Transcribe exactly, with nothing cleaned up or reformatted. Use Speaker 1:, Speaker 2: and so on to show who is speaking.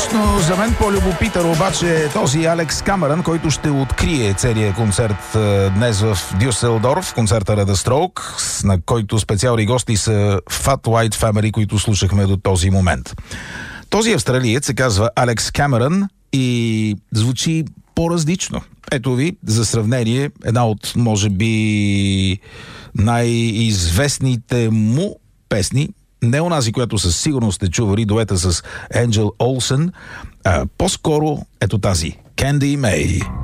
Speaker 1: Лично за мен по-любопитен обаче е този Алекс Камерън, който ще открие целият концерт днес в Дюселдорф, концерта на The Strokes, на който специални гости са Fat White Family, които слушахме до този момент. Този австралиец се казва Алекс Камерън и звучи по-различно. Ето ви, за сравнение, една от, може би, най-известните му песни, не онази, която със сигурност сте чували, дуета с Енджел Олсен, а по-скоро ето тази, Candy May.